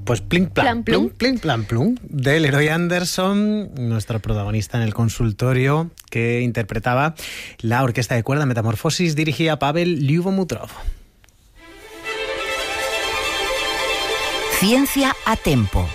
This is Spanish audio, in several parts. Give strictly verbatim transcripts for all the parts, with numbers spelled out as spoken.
Pues Pling Plan, Plan, plum. plum, Pling Plan Plum, de Leroy Anderson, nuestra protagonista en el consultorio, que interpretaba la orquesta de cuerda Metamorfosis, dirigida Pavel Lyubomutrov. Ciencia a tempo.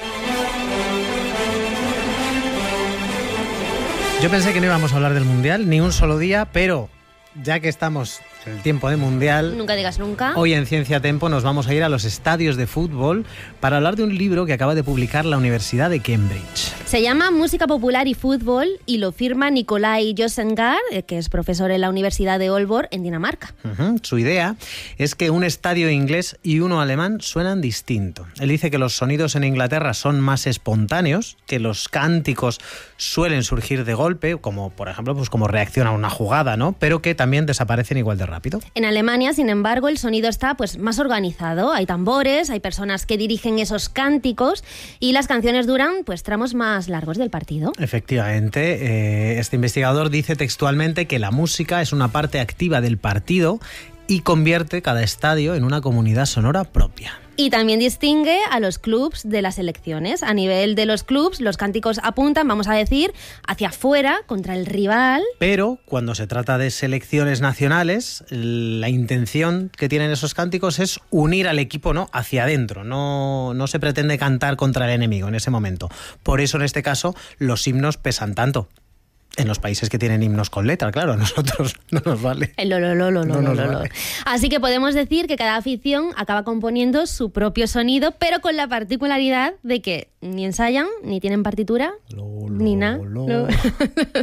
Yo pensé que no íbamos a hablar del Mundial ni un solo día, pero ya que estamos en el tiempo de Mundial, Nunca digas nunca. hoy en Ciencia a Tempo nos vamos a ir a los estadios de fútbol para hablar de un libro que acaba de publicar la Universidad de Cambridge. Se llama Música Popular y Fútbol y lo firma Nikolai Josengard, que es profesor en la Universidad de Aalborg, en Dinamarca. Uh-huh. Su idea es que un estadio inglés y uno alemán suenan distinto. Él dice que los sonidos en Inglaterra son más espontáneos, que los cánticos suelen surgir de golpe, como por ejemplo pues como reacción a una jugada, ¿no? Pero que también desaparecen igual de rápido. En Alemania, sin embargo, el sonido está pues más organizado. Hay tambores, hay personas que dirigen esos cánticos y las canciones duran pues tramos más largos del partido. Efectivamente, eh, este investigador dice textualmente que la música es una parte activa del partido y convierte cada estadio en una comunidad sonora propia. Y también distingue a los clubs de las selecciones. A nivel de los clubs, los cánticos apuntan, vamos a decir, hacia afuera, contra el rival. Pero cuando se trata de selecciones nacionales, la intención que tienen esos cánticos es unir al equipo, ¿no?, hacia adentro. No, no se pretende cantar contra el enemigo en ese momento. Por eso, en este caso, los himnos pesan tanto. En los países que tienen himnos con letra, claro, a nosotros no nos vale. El lo, lo, lo, lo, No lo, nos lo, lo. vale. Así que podemos decir que cada afición acaba componiendo su propio sonido, pero con la particularidad de que ni ensayan, ni tienen partitura, Lo, lo, ni nada. lo. No.